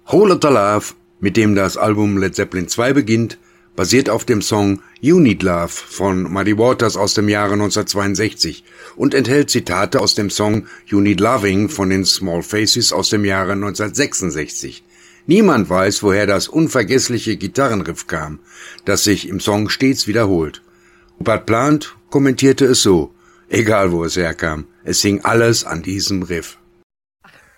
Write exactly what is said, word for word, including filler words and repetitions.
Whole Lotta Love, mit dem das Album Led Zeppelin zwei beginnt, basiert auf dem Song You Need Love von Muddy Waters aus dem Jahre neunzehnhundertzweiundsechzig und enthält Zitate aus dem Song You Need Loving von den Small Faces aus dem Jahre neunzehnhundertsechsundsechzig. Niemand weiß, woher das unvergessliche Gitarrenriff kam, das sich im Song stets wiederholt. Rupert Plant kommentierte es so: Egal wo es herkam, es hing alles an diesem Riff.